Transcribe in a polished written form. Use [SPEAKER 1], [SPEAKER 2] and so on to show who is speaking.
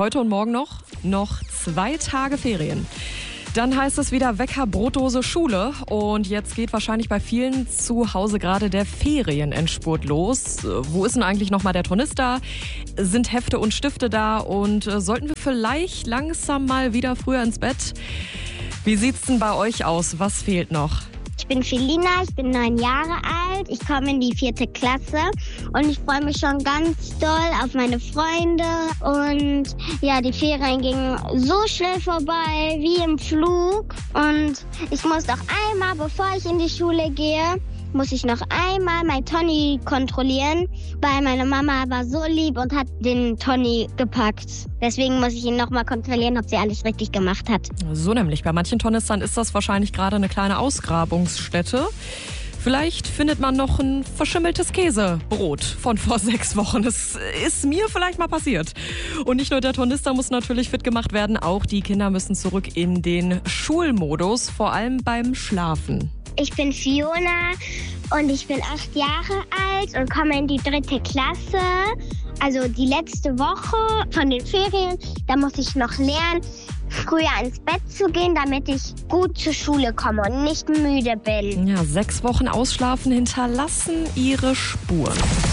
[SPEAKER 1] Heute und morgen noch 2 Tage Ferien. Dann heißt es wieder Wecker, Brotdose, Schule. Und jetzt geht wahrscheinlich bei vielen zu Hause gerade der Ferienendspurt los. Wo ist denn eigentlich nochmal der Tornister? Sind Hefte und Stifte da? Und sollten wir vielleicht langsam mal wieder früher ins Bett? Wie sieht's denn bei euch aus? Was fehlt noch?
[SPEAKER 2] Ich bin Felina, ich bin 9 Jahre alt, ich komme in die 4. Klasse und ich freue mich schon ganz doll auf meine Freunde. Und ja, die Ferien gingen so schnell vorbei wie im Flug. Und ich muss noch einmal, bevor ich in die Schule gehe, muss ich noch einmal mein Toni kontrollieren, weil meine Mama war so lieb und hat den Toni gepackt. Deswegen muss ich ihn nochmal kontrollieren, ob sie alles richtig gemacht hat.
[SPEAKER 1] So nämlich. Bei manchen Tornistern ist das wahrscheinlich gerade eine kleine Ausgrabungsstätte. Vielleicht findet man noch ein verschimmeltes Käsebrot von vor 6 Wochen. Das ist mir vielleicht mal passiert. Und nicht nur der Tornister muss natürlich fit gemacht werden, auch die Kinder müssen zurück in den Schulmodus, vor allem beim Schlafen.
[SPEAKER 2] Ich bin Fiona und ich bin 8 Jahre alt und komme in die 3. Klasse. Also die letzte Woche von den Ferien, da muss ich noch lernen, früher ins Bett zu gehen, damit ich gut zur Schule komme und nicht müde bin.
[SPEAKER 1] Ja, 6 Wochen Ausschlafen hinterlassen ihre Spuren.